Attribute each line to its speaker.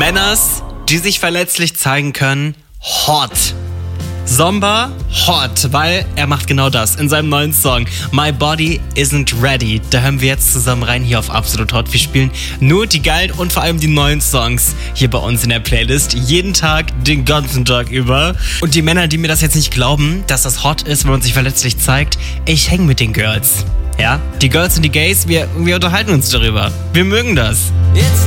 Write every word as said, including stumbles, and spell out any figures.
Speaker 1: Männers, die sich verletzlich zeigen können, hot. Zomba, hot, weil er macht genau das in seinem neuen Song My Body Isn't Ready. Da hören wir jetzt zusammen rein hier auf Absolut Hot. Wir spielen nur die geilen und vor allem die neuen Songs hier bei uns in der Playlist. Jeden Tag, den ganzen Tag über. Und die Männer, die mir das jetzt nicht glauben, dass das hot ist, wenn man sich verletzlich zeigt, ich hänge mit den Girls. Ja, die Girls und die Gays, wir, wir unterhalten uns darüber. Wir mögen das.